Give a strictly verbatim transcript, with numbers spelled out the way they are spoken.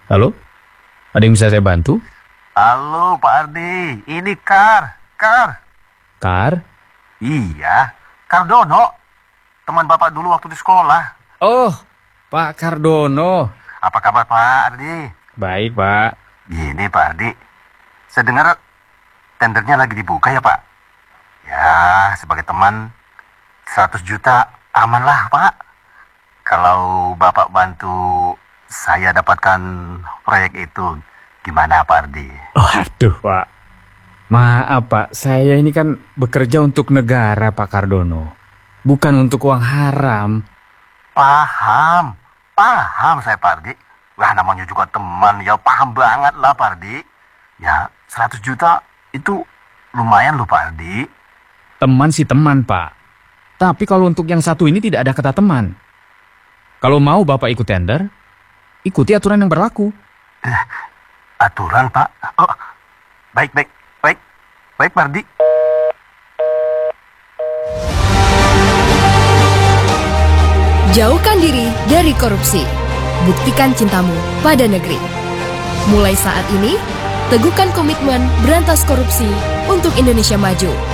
Halo? Ada yang bisa saya bantu? Halo Pak Ardi, ini Kar, Kar. Kar? Iya, Kardono, teman Bapak dulu waktu di sekolah. Oh, Pak Kardono. Apa kabar Pak Ardi? Baik, Pak. Gini Pak Ardi, saya dengar tendernya lagi dibuka ya Pak. Ya, sebagai teman, seratus juta aman lah Pak. Kalau Bapak bantu saya dapatkan proyek itu, gimana Pak Ardi? Oh, aduh, Pak. Maaf, Pak. Saya ini kan bekerja untuk negara, Pak Kardono. Bukan untuk uang haram. Paham, paham saya Pak Ardi. Wah, namanya juga teman, ya paham banget lah Pak Ardi. Ya, seratus juta itu lumayan loh Pak Ardi. Teman sih teman, Pak. Tapi kalau untuk yang satu ini tidak ada kata teman. Kalau mau Bapak ikut tender, ikuti aturan yang berlaku. Eh, aturan Pak? Oh, baik, baik, baik, baik Pak Ardi. Jauhkan diri dari korupsi. Buktikan cintamu pada negeri. Mulai saat ini, teguhkan komitmen berantas korupsi untuk Indonesia maju.